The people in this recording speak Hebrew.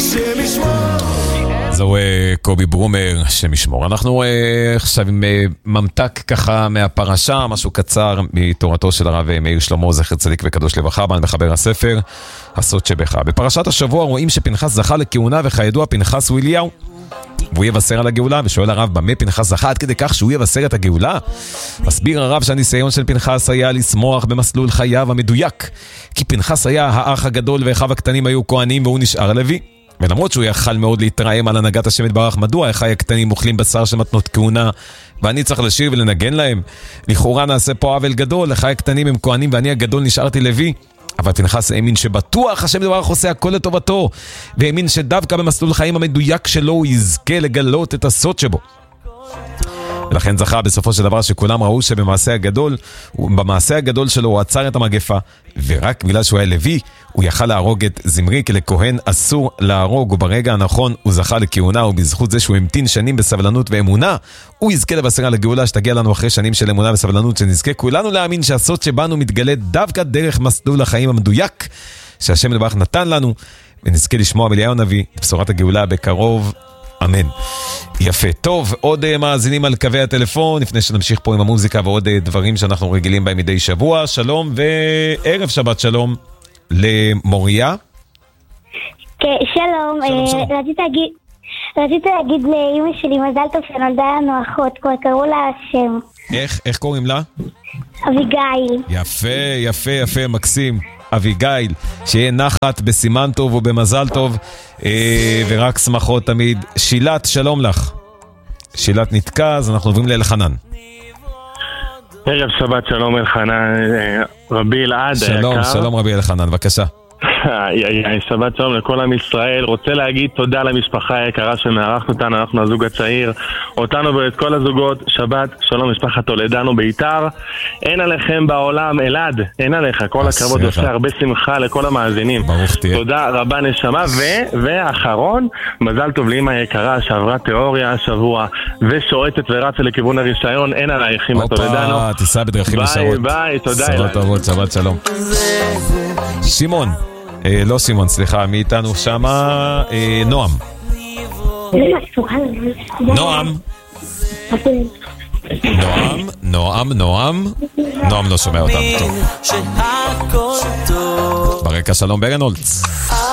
זהו קובי ברומר, שמשמור. אנחנו עכשיו עם ממתק ככה מהפרשה, משהו קצר מתורתו של הרב מאיר שלמה, זכר צדיק וקדוש לברכה, בן מחבר הספר הסוד שבך. בפרשת השבוע רואים שפנחס זכה לכהונה, וכידוע פנחס הוא אליהו, והוא יבשר על הגאולה. ושואל הרב, במה פנחס זכה עד כדי כך שהוא יבשר את הגאולה? מסביר הרב שהניסיון של פנחס היה לשמוח במסלול חייו המדויק, כי פנחס היה האח הגדול ואחיו הקטנים היו כהנים והוא נשאר לוי. ולמרות שהוא יכל מאוד להתרעם על הנהגת השם יתברך, מדוע אחי הקטנים אוכלים בשר של מתנות כהונה ואני צריך לשיר ולנגן להם? לכאורה נעשה פה עוול גדול, אחי הקטנים הם כהנים ואני הגדול נשארתי לוי. אבל פנחס האמין שבטוח השם יתברך עושה הכל לטובתו, והאמין שדווקא במסלול חיים המדויק שלו הוא יזכה לגלות את הסוד שבו, ולכן זכה בסופו של דבר שכולם ראו שבמעשה הגדול שלו הוא עצר את המגפה, ורק בגלל שהוא היה לוי הוא יכל להרוג את זמרי, כי לכהן אסור להרוג, וברגע הנכון הוא זכה לכהונה, ובזכות זה שהוא המתין שנים בסבלנות ואמונה הוא יזכה לבשר על הגאולה שתגיע לנו אחרי שנים של אמונה וסבלנות, שנזכה כולנו להאמין שהסוד שבנו מתגלה דווקא דרך מסלול החיים המדויק שהשם יתברך נתן לנו, ונזכה לשמוע מאליהו הנביא את בשורת הגאולה בקרוב, אמן. יפה. טוב, עוד מאזינים על קווי הטלפון לפני שנמשיך פה עם המוזיקה ועוד דברים שאנחנו רגילים בהם מדי שבוע. שלום וערב שבת שלום למוריה. כן, שלום. רציתי להגיד לאמא שלי מזל טוב שנולדה לנו אחות, קראו לה שם. איך קוראים לה? אביגיל. יפה, מקסים. אביגיל, שיהיה נחת בסימן טוב ובמזל טוב, ורק שמחות תמיד. שילת, שלום לך. שילת נתקע, אז אנחנו עוברים לאלחנן. ערב שבת שלום אלחנן, רבי אלעד היקר. שלום רבי אלחנן, בבקשה. שבת שלום לכל עם ישראל. רוצה להגיד תודה למשפחה היקרה שמארחת אותנו, אנחנו הזוג הצעיר, אותנו ואת כל הזוגות. שבת שלום משפחת תולדנו ביתר. אין עליכם בעולם אלעד, אין עליך, כל הכבוד, עושה הרבה שמחה לכל המאזינים. ברוך תהיה. תודה רבה נשמה. ואחרון, מזל טוב לאמא היקרה שעברה תיאוריה השבוע ושועטת ורצה לכיוון הרישיון. אין עלייך אמא תולדנו. תיסע בדרכים ישרות. ביי, תודה אלעד. שבת טובות, שבת שלום. שמעון, לא סימון, סליחה, מי איתנו שמה? נועם. נועם לא שומע אותנו. טוב. ברקע שלום ברנולץ.